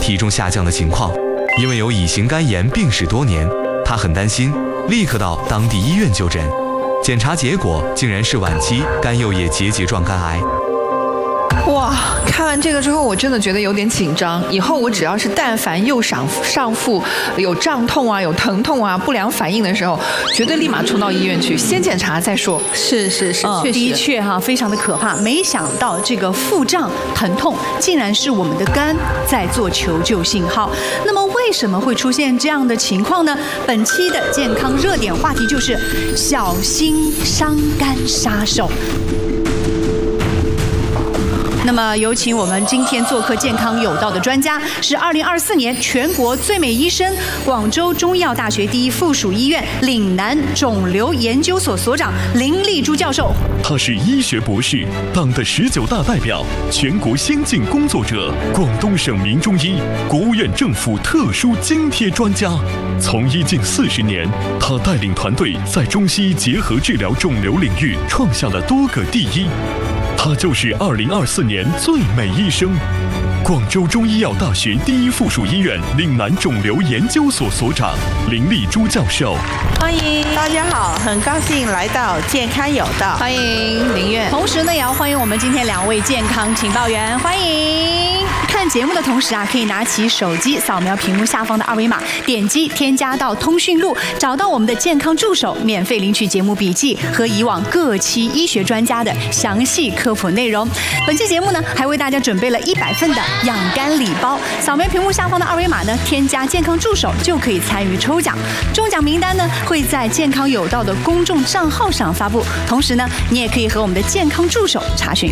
体重下降的情况。因为有乙型肝炎病史多年，他很担心，立刻到当地医院就诊。检查结果竟然是晚期肝右叶结节状肝癌。 哇，看完这个之后，我真的觉得有点紧张。以后我只要是但凡右上腹有胀痛啊、有疼痛啊、不良反应的时候，绝对立马冲到医院去，先检查再说。 是，的确哈，非常的可怕。没想到这个腹胀疼痛，竟然是我们的肝在做求救信号。那么为什么会出现这样的情况呢？本期的健康热点话题就是小心伤肝杀手。那么有请我们今天做客健康有道的专家，是2024年全国最美医生、广州中医药大学第一附属医院岭南肿瘤研究所所长林丽珠教授。 他是医学博士，党的19大代表，全国先进工作者，广东省名中医，国务院政府特殊津贴专家。从医近40年，他带领团队在中西医结合治疗肿瘤领域创下了多个第一。他就是2024年最美医生，广州中医药大学第一附属医院岭南肿瘤研究所所长林丽珠教授。 欢迎大家好，很高兴来到健康有道。 欢迎林院， 同时呢，也要欢迎我们今天2位健康情报员，欢迎。看节目的同时啊，可以拿起手机扫描屏幕下方的2维码，点击添加到通讯录，找到我们的健康助手，免费领取节目笔记和以往各期医学专家的详细科普内容。本期节目呢，还为大家准备了100份的养肝礼包，扫描屏幕下方的2维码呢，添加健康助手就可以参与抽奖。中奖名单呢会在健康有道的公众账号上发布，同时呢，你也可以和我们的健康助手查询。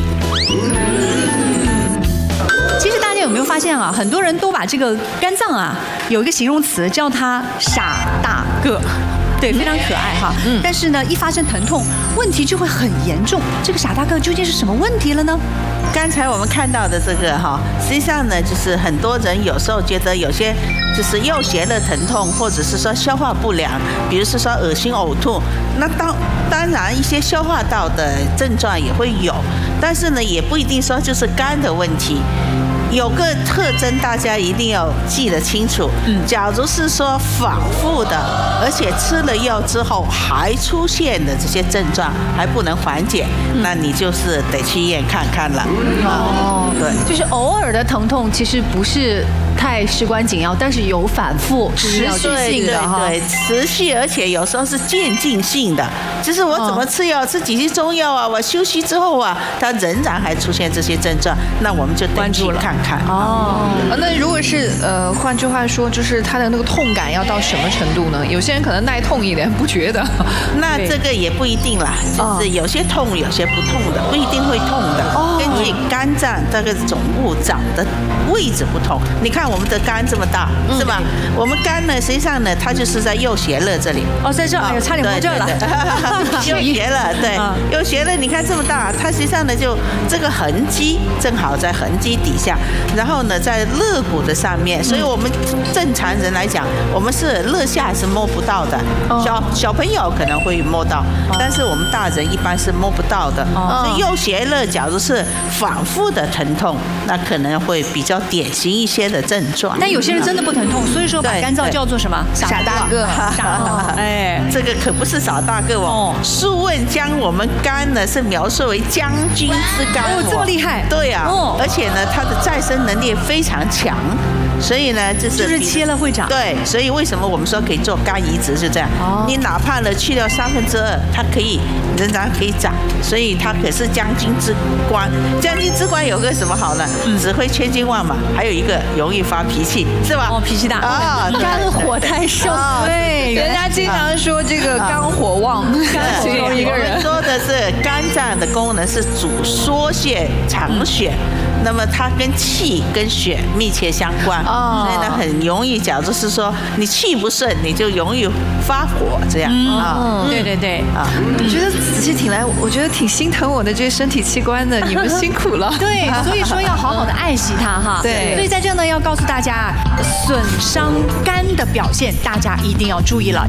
其实大家有没有发现啊？很多人都把这个肝脏啊有一个形容词叫它傻大个，对，非常可爱哈。但是呢，一发生疼痛，问题就会很严重。这个傻大个究竟是什么问题了呢？ 刚才我们看到的这个哈，实际上呢，就是很多人有时候觉得有些就是右胁的疼痛，或者是说消化不良，比如是说恶心呕吐，那当然一些消化道的症状也会有，但是呢，也不一定说就是肝的问题。有个特征大家一定要记得清楚，假如是说反复的，而且吃了药之后还出现的这些症状还不能缓解，那你就是得去医院看看了。对， 就是偶尔的疼痛其实不是太事关紧要，但是有反复持续性的哈， 对，持续，而且有时候是渐进性的，就是我怎么吃药，吃几剂中药啊，我休息之后啊，它仍然还出现这些症状，那我们就得去看看。 那如果是换句话说，就是他的那个痛感要到什么程度呢？有些人可能耐痛一点，不觉得。 那这个也不一定啦，就是有些痛，有些不痛的，不一定会痛的。根据肝脏这个总部长的位置不同，你看我们的肝这么大，是吧？我们肝呢，实际上呢，它就是在右胁肋这里。 在这，哎呦，差点摸这了。 右胁肋，对，右胁肋，你看这么大，它实际上呢，就这个痕迹正好在痕迹底下。然后呢，在肋骨的上面，所以我们正常人来讲，我们是肋下是摸不到的，小朋友可能会摸到，但是我们大人一般是摸不到的。所以右胁肋，假如是反复的疼痛，那可能会比较典型一些的症状。 但有些人真的不疼痛，所以说把肝脏叫做什么？ 傻大个。 哎，这个可不是傻大个哦。《素问》将我们肝呢是描述为将军之肝。 这么厉害？ 对啊。而且呢，它的再生能力非常强，所以呢，就是切了会长。 对，所以为什么我们说可以做肝移植是这样？你哪怕呢去掉2/3，它仍然可以长，所以它可是将军之官。将军之官有个什么好呢？指挥千军万马，还有一个容易发脾气，是吧？ 脾气大肝火太盛。 对，人家经常说这个肝火旺，形容一个人。 我们说的是肝脏的功能是主缩血藏血。那么它跟气跟血密切相关，所以呢很容易，假如是说你气不顺，你就容易发火这样对我觉得仔细听来，我觉得挺心疼我的这些身体器官的，你们辛苦了。 对，所以说要好好的爱惜它哈。 对， 所以在这呢要告诉大家，损伤肝的表现，大家一定要注意了。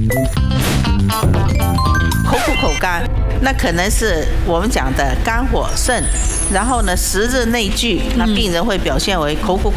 口苦口干，那可能是我们讲的肝火盛，然后呢时日内聚，那病人会表现为口苦